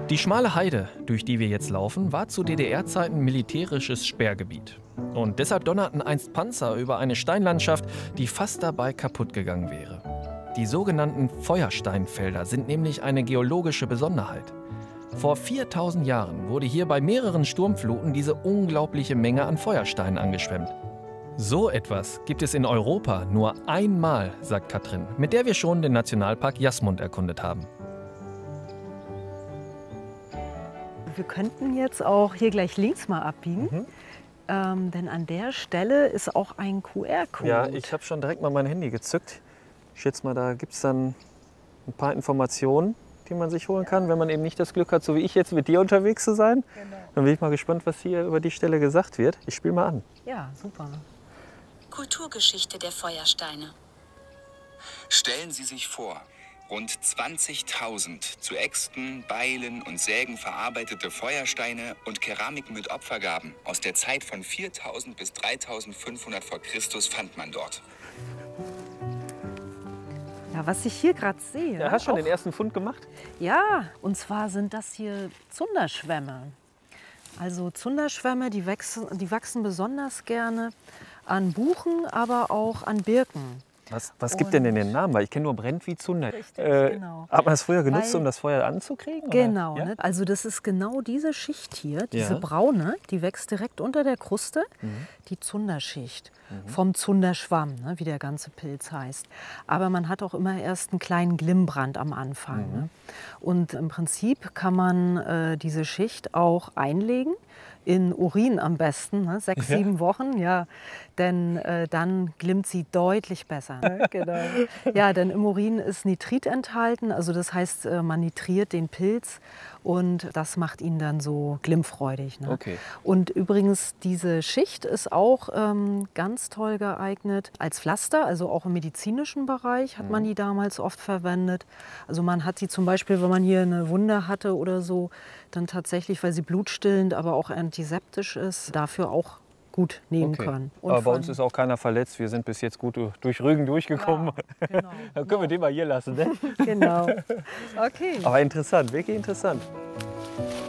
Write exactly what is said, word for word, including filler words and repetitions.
Die schmale Heide, durch die wir jetzt laufen, war zu D D R-Zeiten militärisches Sperrgebiet. Und deshalb donnerten einst Panzer über eine Steinlandschaft, die fast dabei kaputt gegangen wäre. Die sogenannten Feuersteinfelder sind nämlich eine geologische Besonderheit. Vor viertausend Jahren wurde hier bei mehreren Sturmfluten diese unglaubliche Menge an Feuersteinen angeschwemmt. So etwas gibt es in Europa nur einmal, sagt Katrin, mit der wir schon den Nationalpark Jasmund erkundet haben. Wir könnten jetzt auch hier gleich links mal abbiegen, Mhm. ähm, denn an der Stelle ist auch ein Q R-Code. Ja, ich habe schon direkt mal mein Handy gezückt. Ich schätze mal, da gibt es dann ein paar Informationen, die man sich holen kann, wenn man eben nicht das Glück hat, so wie ich jetzt mit dir unterwegs zu sein. Genau. Dann bin ich mal gespannt, was hier über die Stelle gesagt wird. Ich spiele mal an. Ja, super. Kulturgeschichte der Feuersteine. Stellen Sie sich vor, rund zwanzigtausend zu Äxten, Beilen und Sägen verarbeitete Feuersteine und Keramik mit Opfergaben aus der Zeit von viertausend bis dreitausendfünfhundert vor Christus fand man dort. Ja, was ich hier gerade sehe. Ja, hast du schon auch, den ersten Fund gemacht? Ja, und zwar sind das hier Zunderschwämme. Also Zunderschwämme, die wachsen, die wachsen besonders gerne an Buchen, aber auch an Birken. Was, was gibt denn denn den Namen? Weil ich kenne nur Brennt wie Zunder. Richtig, äh, genau. Hat man das früher genutzt, Weil- um das Feuer anzukriegen? oder? Genau, Ja? ne? Also das ist genau diese Schicht hier, diese Ja. braune, die wächst direkt unter der Kruste, die Zunderschicht vom Zunderschwamm, ne? Wie der ganze Pilz heißt. Aber man hat auch immer erst einen kleinen Glimmbrand am Anfang. Ne? Und im Prinzip kann man äh, diese Schicht auch einlegen, in Urin am besten, ne? sechs, Ja. sieben Wochen, ja, denn äh, dann glimmt sie deutlich besser. Ne? Genau. Ja, denn im Urin ist Nitrit enthalten, also das heißt, äh, man nitriert den Pilz und das macht ihn dann so glimmfreudig. Ne? Okay. Und übrigens, diese Schicht ist auch ähm, ganz toll geeignet als Pflaster, also auch im medizinischen Bereich hat man die damals oft verwendet. Also man hat sie zum Beispiel, wenn man hier eine Wunde hatte oder so, dann tatsächlich, weil sie blutstillend, aber auch antiseptisch ist, dafür auch gut nehmen Okay. können. Und Aber bei von- uns ist auch keiner verletzt. Wir sind bis jetzt gut durch- durch Rügen durchgekommen. Ja, genau. Dann können wir den mal hier lassen. Ne? Genau. Okay. Aber interessant, wirklich interessant.